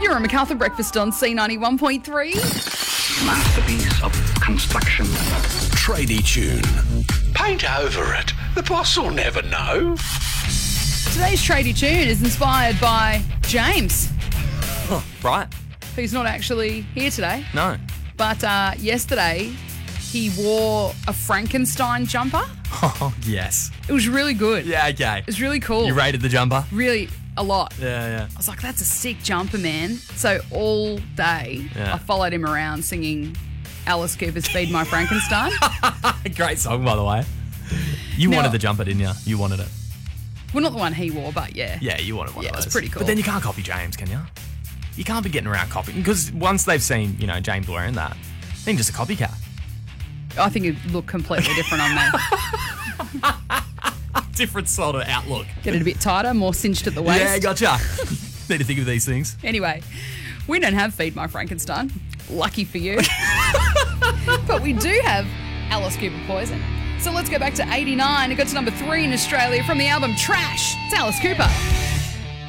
You're a MacArthur Breakfast on C91.3. Masterpiece of construction. Tradie tune. Paint over it. The boss will never know. Today's tradie tune is inspired by James, Right? who's not actually here today. No. But yesterday, he wore a Frankenstein jumper. Oh, yes. It was really good. Yeah, okay. It was really cool. You rated the jumper? Really, a lot. Yeah. I was like, that's a sick jumper, man. So all day, Yeah. I followed him around singing Alice Cooper's Feed My Frankenstein. Great song, by the way. You Now- wanted the jumper, didn't you? You wanted it. Well, not the one he wore, but yeah. Yeah, you wanted one Yeah, of those. it's pretty cool. But then you can't copy James, can you? You can't be getting around copying, because once they've seen, James wearing that, then just a copycat. I think it looked completely different on me. Different sort of outlook. Get it a bit tighter, more cinched at the waist. Yeah, gotcha. Need to think of these things. Anyway, we don't have Feed My Frankenstein. Lucky for you. But we do have Alice Cooper Poison. So let's go back to 89. It got to number 3 in Australia from the album Trash. It's Alice Cooper.